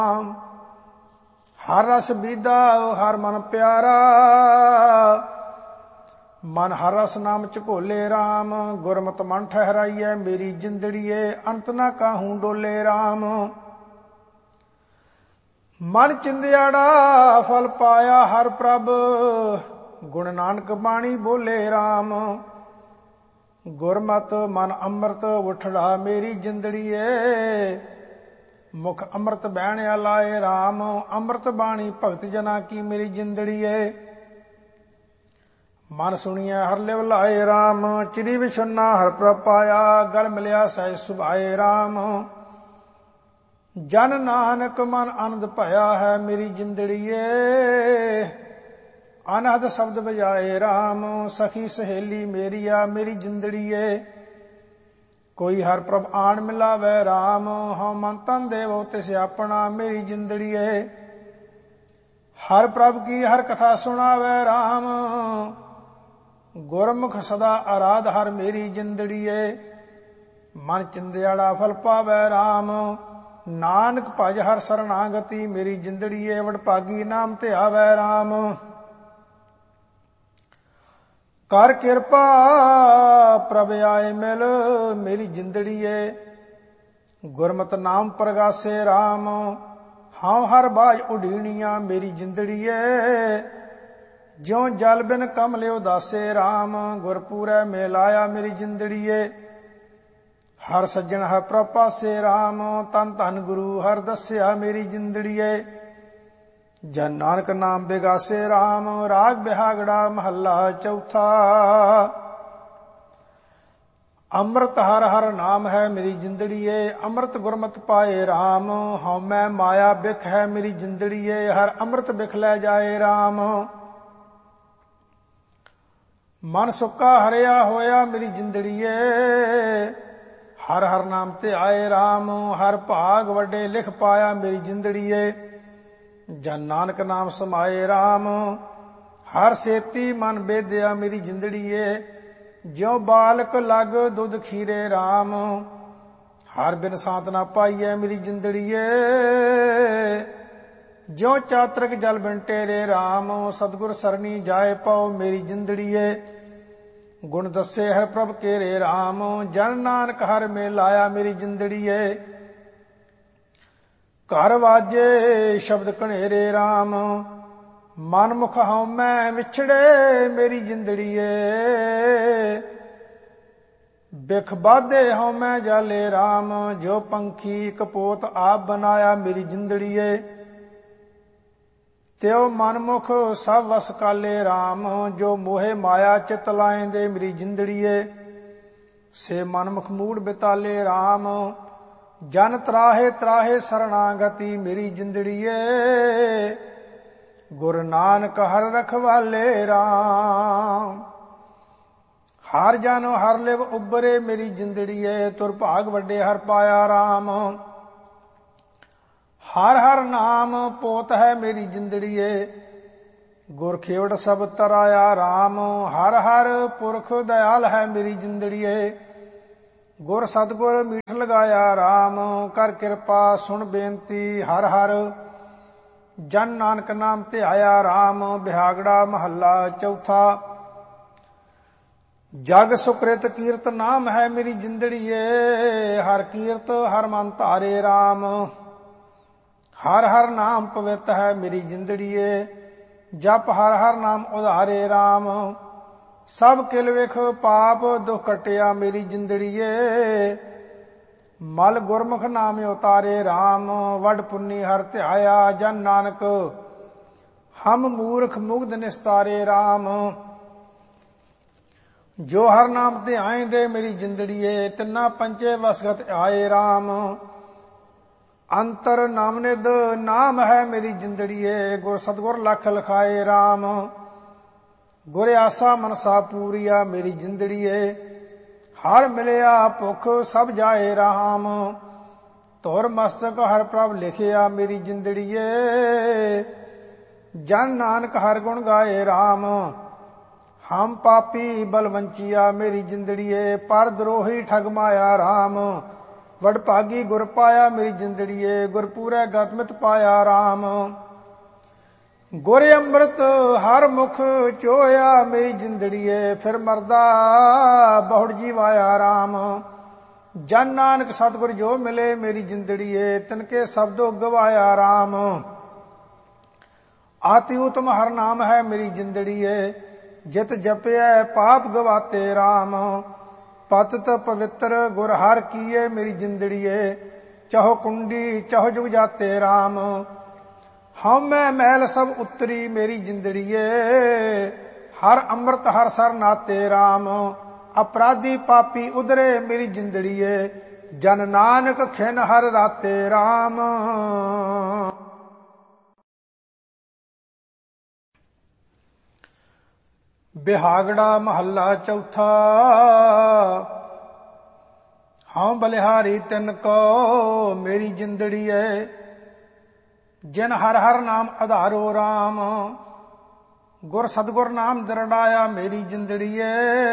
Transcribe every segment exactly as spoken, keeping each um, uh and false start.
ਹਰ ਰਸ ਬੀਦਾ ਹਰ ਮਨ ਪਿਆਰਾ, ਮਨ ਹਰ ਰਸ ਨਾਮ ਝਕੋਲੇ ਰਾਮ। ਗੁਰਮਤਿ ਮਨ ਠਹਿਰਾਈਐ ਮੇਰੀ ਜਿੰਦੜੀਏ, ਅੰਤ ਨਾ ਕਾਹੂ ਡੋਲੇ ਰਾਮ। ਮਨ ਚਿੰਦਿਆੜਾ ਫਲ ਪਾਇਆ ਹਰ ਪ੍ਰਭ, ਗੁਣ ਨਾਨਕ ਬਾਣੀ ਬੋਲੇ ਰਾਮ। ਗੁਰਮਤਿ ਮਨ ਅੰਮ੍ਰਿਤ ਉਠੜਾ ਮੇਰੀ ਜਿੰਦੜੀਏ, ਮੁਖ ਅੰਮ੍ਰਿਤ ਬਹਿਣਿਆ ਲਾਏ ਰਾਮ। ਅੰਮ੍ਰਿਤ ਬਾਣੀ ਭਗਤ ਜਨਾ ਕੀ ਮੇਰੀ ਜਿੰਦੜੀਏ, ਮਨ ਸੁਣੀਐ ਹਰ ਲਿਵ ਲਾਏ ਰਾਮ। ਚਿਰੀ ਵਿਛੁੰਨਾ ਹਰ ਪ੍ਰਭ ਪਾਇਆ, ਗਲ ਮਿਲਿਆ ਸਹਿਜ ਸੁਭਾਏ ਰਾਮ। ਜਨ ਨਾਨਕ ਮਨ ਆਨੰਦ ਭਇਆ ਹੈ ਮੇਰੀ ਜਿੰਦੜੀਏ, ਅਨਹਦ ਸ਼ਬਦ ਵਜਾਏ ਰਾਮ। ਸਖੀ ਸਹੇਲੀ ਮੇਰੀਆ ਮੇਰੀ ਜਿੰਦੜੀਏ, ਕੋਈ ਹਰ ਪ੍ਰਭ ਆਣ ਮਿਲਾਵੈ ਰਾਮ। ਹਉ ਮਨ ਤਨ ਦੇਵੋ ਤਿਸ ਆਪਣਾ ਮੇਰੀ ਜਿੰਦੜੀਏ, ਹਰ ਪ੍ਰਭ ਕੀ ਹਰ ਕਥਾ ਸੁਣਾਵੈ ਰਾਮ। ਗੁਰਮੁਖ ਸਦਾ ਆਰਾਧ ਹਰ ਮੇਰੀ ਜਿੰਦੜੀਏ, ਮਨ ਚਿੰਦਿਆੜਾ ਫਲ ਪਾਵੈ ਰਾਮ। ਨਾਨਕ ਭਜ ਹਰ ਸਰਨਾਗਤੀ ਮੇਰੀ ਜਿੰਦੜੀਏ, ਵਡਭਾਗੀ ਨਾਮ ਧਿਆਵੈ ਰਾਮ। ਕਰ ਕਿਰਪਾ ਪ੍ਰਭ ਆਏ ਮਿਲ ਮੇਰੀ ਜਿੰਦੜੀਏ, ਗੁਰਮਤਿ ਨਾਮ ਪ੍ਰਗਾਸੇ ਰਾਮ। ਹਾਂ ਹਰ ਬਾਝ ਉਡੀਣੀਆਂ ਮੇਰੀ ਜਿੰਦੜੀਏ, ਜਿਉ ਜਲ ਬਿਨ ਕਮਲੇ ਉਦਾਸੇ ਰਾਮ। ਗੁਰਪੂਰੈ ਮੇਲ ਆਇਆ ਮੇਰੀ ਜਿੰਦੜੀਏ, ਹਰ ਸੱਜਣ ਹੈ ਪ੍ਰਭ ਪਾਸੇ ਰਾਮ। ਤਨ ਧਨ ਗੁਰੂ ਹਰ ਦੱਸਿਆ ਮੇਰੀ ਜਿੰਦੜੀਏ, ਜਨ ਨਾਨਕ ਨਾਮ ਬਿਗਾਸੇ ਰਾਮ। ਰਾਗ ਬਿਹਾਗੜਾ ਮਹੱਲਾ ਚੌਥਾ। ਅੰਮ੍ਰਿਤ ਹਰ ਹਰ ਨਾਮ ਹੈ ਮੇਰੀ ਜਿੰਦੜੀਏ, ਅੰਮ੍ਰਿਤ ਗੁਰਮਤਿ ਪਾਏ ਰਾਮ। ਹਉਮੈ ਮਾਇਆ ਬਿਖ ਹੈ ਮੇਰੀ ਜਿੰਦੜੀਏ, ਹਰ ਅੰਮ੍ਰਿਤ ਬਿਖ ਲੈ ਜਾਏ ਰਾਮ। ਮਨ ਸੁੱਕਾ ਹਰਿਆ ਹੋਇਆ ਮੇਰੀ ਜਿੰਦੜੀਏ, ਹਰ ਹਰ ਨਾਮ ਤੇ ਆਏ ਰਾਮ। ਹਰ ਭਾਗ ਵੱਡੇ ਲਿਖ ਪਾਇਆ ਮੇਰੀ ਜਿੰਦੜੀਏ, ਜਨ ਨਾਨਕ ਨਾਮ ਸਮਾਏ ਰਾਮ। ਹਰ ਸੇਤੀ ਮਨ ਬੇਦਿਆ ਮੇਰੀ ਜਿੰਦੜੀਏ, ਜਿਉ ਬਾਲਕ ਲਗ ਦੁੱਧ ਖੀਰੇ ਰਾਮ। ਹਰ ਬਿਨ ਸਾਤ ਨਾ ਪਾਈਐ ਮੇਰੀ ਜਿੰਦੜੀਏ, ਜਿਉ ਚਾਤਰਕ ਜਲ ਬਿਨ ਟੇਰੇ ਰਾਮ। ਸਤਿਗੁਰ ਸਰਣੀ ਜਾਏ ਪਾਉ ਮੇਰੀ ਜਿੰਦੜੀਏ, ਗੁਣ ਦੱਸੇ ਹਰ ਪ੍ਰਭ ਕੇਰੇ ਰਾਮ। ਜਨ ਨਾਨਕ ਹਰ ਮੇਲ ਆਇਆ ਮੇਰੀ ਜਿੰਦੜੀਏ, ਘਰ ਵਾਜੇ ਸ਼ਬਦ ਕਣੇਰੇ ਰਾਮ। ਮਨ ਮੁਖ ਹਉਮੈ ਵਿਛੜੇ ਮੇਰੀ ਜਿੰਦੜੀਏ, ਬਿਖ ਬਾਧੇ ਹਉਮੈ ਜਾਲੇ ਰਾਮ। ਜੋ ਪੰਖੀ ਕਪੋਤ ਆਪ ਬਨਾਇਆ ਮੇਰੀ ਜਿੰਦੜੀਏ, ਤਿਉ ਮਨਮੁਖ ਸਭ ਵਸ ਕਾਲੇ ਰਾਮ। ਜੋ ਮੋਹਿ ਮਾਇਆ ਚਿਤ ਲਾਇਂਦੇ ਮੇਰੀ ਜਿੰਦੜੀਏ, ਸੇ ਮਨਮੁਖ ਮੂੜ ਬਿਤਾਲੇ ਰਾਮ। ਜਨ ਤਰਾਹੇ ਤਰਾਹੇ ਸਰਣਾਗਤੀ ਮੇਰੀ ਜਿੰਦੜੀਏ, ਗੁਰ ਨਾਨਕ ਹਰ ਰਖਵਾਲੇ ਰਾਮ। ਹਰ ਜਨ ਹਰ ਲਿਵ ਉਬਰੇ ਮੇਰੀ ਜਿੰਦੜੀਏ, ਤੁਰ ਭਾਗ ਵੱਡੇ ਹਰ ਪਾਇਆ ਰਾਮ। ਹਰ ਹਰ ਨਾਮ ਪੋਤ ਹੈ ਮੇਰੀ ਜਿੰਦੜੀਏ, ਗੁਰ ਖੇਵੜ ਸਭ ਤਰਾਇਆ ਰਾਮ। ਹਰ ਹਰ ਪੁਰਖ ਦਇਆਲ ਹੈ ਮੇਰੀ ਜਿੰਦੜੀਏ, ਗੁਰ ਸਤਿਗੁਰ ਮੀਠ ਲਗਾਇਆ ਰਾਮ। ਕਰ ਕਿਰਪਾ ਸੁਣ ਬੇਨਤੀ ਹਰ ਹਰ, ਜਨ ਨਾਨਕ ਨਾਮ ਧਿਆਇਆ ਰਾਮ। ਬਿਹਾਗੜਾ ਮਹੱਲਾ ਚੌਥਾ। ਜਗ ਸੁਕ੍ਰਿਤ ਕੀਰਤ ਨਾਮ ਹੈ ਮੇਰੀ ਜਿੰਦੜੀਏ, ਹਰ ਕੀਰਤ ਹਰ ਮਨ ਧਾਰੇ ਰਾਮ। ਹਰ ਹਰ ਨਾਮ ਪਵਿੱਤ ਹੈ ਮੇਰੀ ਜਿੰਦੜੀਏ, ਜਪ ਹਰ ਹਰ ਨਾਮ ਉਧਾਰੇ ਰਾਮ। ਸਭ ਕਿਲ ਵਿਖ ਪਾਪ ਦੁਖ ਕਟਿਆ ਮੇਰੀ ਜਿੰਦੜੀਏ, ਮਲ ਗੁਰਮੁਖ ਨਾਮ ਉਤਾਰੇ ਰਾਮ। ਵੱਡ ਪੁੰਨੀ ਹਰ ਧਿਆਇਆ ਜਨ ਨਾਨਕ, ਹਮ ਮੂਰਖ ਮੁਗਧ ਨਿਸਤਾਰੇ ਰਾਮ। ਜੋ ਹਰ ਨਾਮ ਧਿਆਇਂਦੇ ਮੇਰੀ ਜਿੰਦੜੀਏ, ਤਿੰਨਾ ਪੰਚੇ ਵਸਗਤ ਆਏ ਰਾਮ। ਅੰਤਰ ਨਾਮ ਨਿਧ ਨਾਮ ਹੈ ਮੇਰੀ ਜਿੰਦੜੀਏ, ਗੁਰ ਸਤਿਗੁਰ ਲਖ ਲਖਾਏ ਰਾਮ। ਗੁਰ ਆਸਾ ਮਨਸਾ ਪੂਰੀਆ ਮੇਰੀ ਜਿੰਦੜੀਏ, ਹਰ ਮਿਲਿਆ ਭੁਖ ਸਭ ਜਾਏ ਰਾਮ। ਧੁਰ ਮਸਤਕ ਹਰ ਪ੍ਰਭ ਲਿਖਿਆ ਮੇਰੀ ਜਿੰਦੜੀਏ, ਜਨ ਨਾਨਕ ਹਰ ਗੁਣ ਗਾਏ ਰਾਮ। ਹਮ ਪਾਪੀ ਬਲਵੰਚੀਆ ਮੇਰੀ ਜਿੰਦੜੀਏ, ਪਰ ਦਰੋਹੀ ਠਗ ਮਾਇਆ ਰਾਮ। ਵਡ ਭਾਗੀ ਗੁਰ ਪਾਇਆ ਮੇਰੀ ਜਿੰਦੜੀਏ, ਗੁਰਪੂਰੈ ਗਤਮਿਤ ਪਾਇਆ ਰਾਮ। ਗੁਰ ਅੰਮ੍ਰਿਤ ਹਰ ਮੁਖ ਚੋਇਆ ਮੇਰੀ ਜਿੰਦੜੀਏ, ਫਿਰ ਮਰਦਾ ਬਹੁੜ ਜੀਵਾਇਆ ਰਾਮ। ਜਨ ਨਾਨਕ ਸਤਿਗੁਰ ਜੋ ਮਿਲੇ ਮੇਰੀ ਜਿੰਦੜੀਏ, ਤਿਨਕੇ ਸ਼ਬਦੋ ਗਵਾਇਆ ਰਾਮ। ਆਤਿ ਉਤਮ ਹਰ ਨਾਮ ਹੈ ਮੇਰੀ ਜਿੰਦੜੀਏ, ਜਿਤ ਜਪਿਐ ਪਾਪ ਗਵਾਤੇ ਰਾਮ। ਪਤਿਤ ਪਵਿੱਤਰ ਗੁਰ ਹਰ ਕੀਏ ਮੇਰੀ ਜਿੰਦੜੀਏ, ਚਾਹੋ ਕੁੰਡੀ ਚਾਹੋ ਜੁਗ ਜਾਤੇ ਰਾਮ। ਹਉਮੈ ਮੈਲ ਸਭ ਉਤਰੀ ਮੇਰੀ ਜਿੰਦੜੀਏ, ਹਰ ਅੰਮ੍ਰਿਤ ਹਰ ਸਰ ਨਾਤੇ ਰਾਮ। ਅਪਰਾਧੀ ਪਾਪੀ ਉਧਰੇ ਮੇਰੀ ਜਿੰਦੜੀਏ, ਜਨ ਨਾਨਕ ਖਿਨ ਹਰ ਰਾਤੇ ਰਾਮ। ਬਿਹਾਗੜਾ ਮਹੱਲਾ ਚੌਥਾ। ਹਉ ਬਲਿਹਾਰੀ ਤਿਨ ਕੋ ਮੇਰੀ ਜਿੰਦੜੀਏ, ਜਿਨ ਹਰ ਹਰ ਨਾਮ ਆਧਾਰੋ ਰਾਮ। ਗੁਰ ਸਤਿਗੁਰ ਨਾਮ ਦਰੜਾਇਆ ਮੇਰੀ ਜਿੰਦੜੀਏ,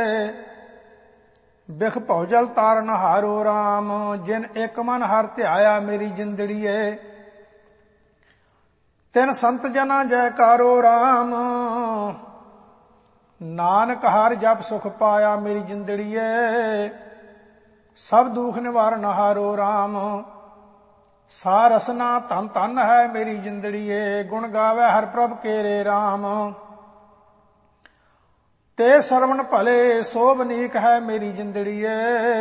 ਬਿਖ ਭਉਜਲ ਤਾਰਨ ਹਾਰੋ ਰਾਮ। ਜਿਨ ਇੱਕ ਮਨ ਹਰ ਧਿਆਇਆ ਮੇਰੀ ਜਿੰਦੜੀਏ, ਤਿਨ ਸੰਤ ਜਨਾ ਜੈਕਾਰੋ ਰਾਮ। ਨਾਨਕ ਹਰ ਜਪ ਸੁਖ ਪਾਇਆ ਮੇਰੀ ਜਿੰਦੜੀਏ, ਸਭ ਦੁਖ ਨਿਵਾਰਨ ਹਾਰੋ ਰਾਮ। ਸਾ ਰਸਨਾ ਧਨ ਧਨ ਹੈ ਮੇਰੀ ਜਿੰਦੜੀਏ, ਗੁਣ ਗਾਵੇ ਹਰ ਪ੍ਰਭ ਕੇਰੇ ਰਾਮ। ਤੇ ਸਰਵਣ ਭਲੇ ਸੋਭਨੀਕ ਹੈ ਮੇਰੀ ਜਿੰਦੜੀਏ,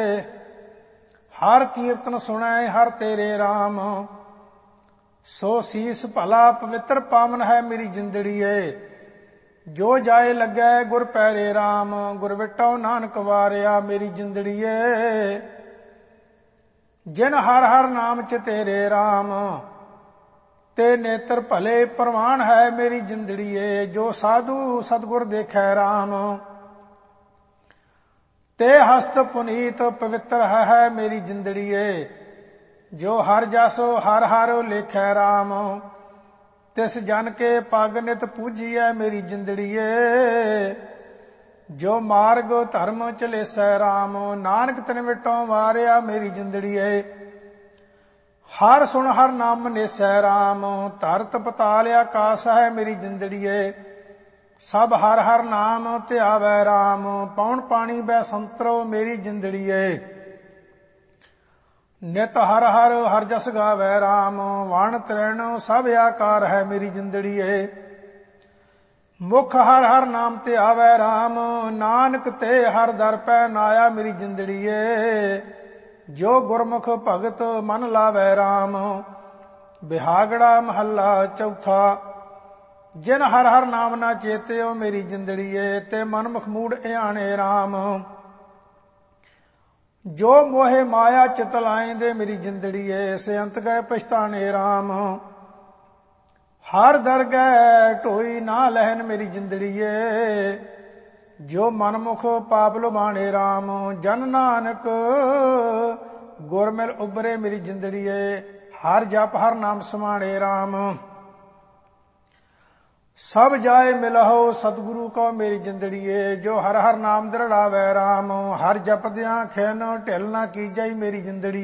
ਹਰ ਕੀਰਤਨ ਸੁਣੈ ਹਰ ਤੇਰੇ ਰਾਮ। ਸੋ ਸੀਸ ਭਲਾ ਪਵਿੱਤਰ ਪਾਵਨ ਹੈ ਮੇਰੀ ਜਿੰਦੜੀਏ, ਜੋ ਜਾਏ ਲੱਗੈ ਗੁਰ ਪੈਰੇ ਰਾਮ। ਗੁਰ ਵਿਟੋ ਨਾਨਕ ਵਾਰਿਆ ਮੇਰੀ ਜਿੰਦੜੀਏ, ਜਿਨ ਹਰ ਹਰ ਨਾਮ ਚ ਤੇਰੇ ਰਾਮ। ਤੇ ਨੇਤਰ ਭਲੇ ਪ੍ਰਵਾਨ ਹੈ ਮੇਰੀ ਜਿੰਦੜੀਏ, ਜੋ ਸਾਧੂ ਸਤਿਗੁਰ ਦੇਖੈ ਰਾਮ। ਤੇ ਹਸਤ ਪੁਨੀਤ ਪਵਿੱਤਰ ਹੈ ਮੇਰੀ ਜਿੰਦੜੀਏ, ਜੋ ਹਰ ਜਸੋ ਹਰ ਹਰ ਲੇਖੈ ਰਾਮ। ਤਿਸ ਜਨ ਕੇ ਪਗ ਨਿਤ ਪੂਜੀਐ ਮੇਰੀ ਜਿੰਦੜੀਏ, ਜੋ ਮਾਰਗ ਧਰਮ ਚਲੇਸੈ ਰਾਮ। ਨਾਨਕ ਤਿਨ ਵਿਟੋਂ ਵਾਰਿਆ ਮੇਰੀ ਜਿੰਦੜੀਏ, ਹਰ ਸੁਣ ਹਰ ਨਾਮ ਨੇਸੈ ਰਾਮ। ਧਰਤ ਪਤਾਲ ਆਕਾਸ ਹੈ ਮੇਰੀ ਜਿੰਦੜੀਏ, ਸਭ ਹਰ ਹਰ ਨਾਮ ਧਿਆਵੈ ਰਾਮ। ਪੌਣ ਪਾਣੀ ਬੈ ਸੰਤਰੋ ਮੇਰੀ ਜਿੰਦੜੀਏ, ਨਿਤ ਹਰ ਹਰ ਹਰ ਜਸ ਗਾਵੈ ਰਾਮ। ਵਣ ਤ੍ਰੈਣ ਸਭ ਆਕਾਰ ਹੈ ਮੇਰੀ ਜਿੰਦੜੀਏ, ਮੁਖ ਹਰ ਹਰ ਨਾਮ ਧਿਆਵੈ ਰਾਮ। ਨਾਨਕ ਤੇ ਹਰ ਦਰ ਪੈ ਨਾਇਆ ਮੇਰੀ ਜਿੰਦੜੀਏ, ਜੋ ਗੁਰਮੁਖ ਭਗਤ ਮਨ ਲਾਵੈ ਰਾਮ। ਬਿਹਾਗੜਾ ਮਹੱਲਾ ਚੌਥਾ। ਜਿਨ ਹਰ ਹਰ ਨਾਮ ਨਾ ਚੇਤਿਓ ਮੇਰੀ ਜਿੰਦੜੀਏ, ਤੇ ਮਨ ਮੁਖ ਮੂੜ ਇਆਣੇ ਰਾਮ। ਜੋ ਮੋਹਿ ਮਾਇਆ ਚਿਤ ਲਾਇਂਦੇ ਮੇਰੀ ਜਿੰਦੜੀਏ, ਸੇ ਅੰਤ ਗਏ ਪਛਤਾਣੇ ਰਾਮ। ਹਰ ਦਰ ਗਏ ਢੋਈ ਨਾ ਲਹਿਨ ਮੇਰੀ ਜਿੰਦੜੀਏ, ਜੋ ਮਨਮੁਖ ਪਾਪ ਲੁਭਾਣੇ ਰਾਮ। ਜਨ ਨਾਨਕ ਗੁਰ ਮਿਲ ਉਬਰੇ ਮੇਰੀ ਜਿੰਦੜੀਏ, ਹਰ ਜਪ ਹਰ ਨਾਮ ਸਮਾਣੇ ਰਾਮ। ਸਭ ਜਾਏ ਮਿਲਹੁ ਸਤਿਗੁਰੂ ਕੋ ਮੇਰੀ ਜਿੰਦੜੀਏ, ਜੋ ਹਰ ਹਰ ਨਾਮ ਦਰੜਾਵੈ ਰਾਮ। ਹਰ ਜਪਦਿਆਂ ਖਿਨ ਢਿਲ ਨਾ ਕੀਜੈ ਮੇਰੀ ਜਿੰਦੜੀ।